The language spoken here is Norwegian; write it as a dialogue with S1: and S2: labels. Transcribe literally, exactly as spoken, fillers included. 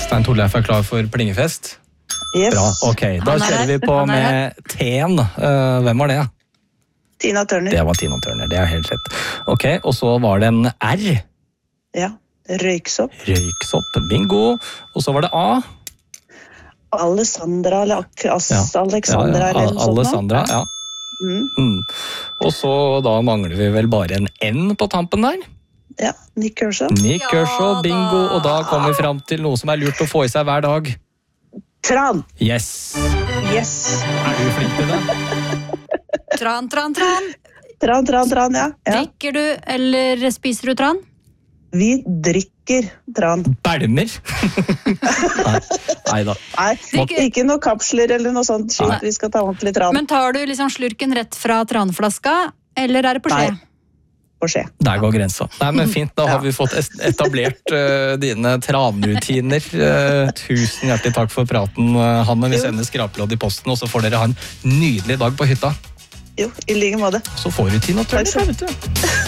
S1: Stein Torleif er klar for plingefest?
S2: Yes.
S1: Bra, ok. Da kjører vi på med T-en. Uh, hvem var det?
S2: Tina Turner.
S1: Det var Tina Turner, det er helt rett. Ok, og så var det en R.
S2: Ja, røyksopp.
S1: Røyksopp, bingo. Og så var det A.
S2: Alessandra, eller As
S1: Ja.
S2: Alexandra,
S1: Ja, ja.
S2: eller noe sånt.
S1: Alessandra, ja.
S2: Mm.
S1: Mm. Og så da mangler vi vel bare en N på tampen der.
S2: Ja, Nick Kershaw.
S1: Nick
S3: Ja,
S1: Kershaw, bingo.
S3: da.
S1: Og da kommer vi fram til noe som er lurt å få i seg hver dag.
S2: Tran.
S1: Yes.
S2: Yes.
S1: Er du flink til det?
S3: Tran, tran, tran.
S2: Tran, tran, tran, ja. ja.
S3: Drikker du, eller spiser du tran?
S2: Vi drikker tran.
S1: Bælmer? Nei, neida.
S2: Nei,
S3: Drikker-
S2: ikke noe kapsler eller noe sånt. Shit,
S1: Nei.
S2: vi skal ta ordentlig tran
S3: Men tar du liksom slurken rett fra tranflaska, eller er det på skje?
S2: Nei. på skje.
S1: Der går grensa. Nei, men fint, da har vi fått es- etablert uh, dine tranrutiner. Uh, tusen hjertelig takk for praten, uh, Hanne. Vi
S2: Jo.
S1: sender skrapelodd i posten, og så får dere ha en nydelig dag på hytta.
S2: Jo, i like måte.
S1: Så får du Tina Turner,
S2: Takk skal-
S1: vet du.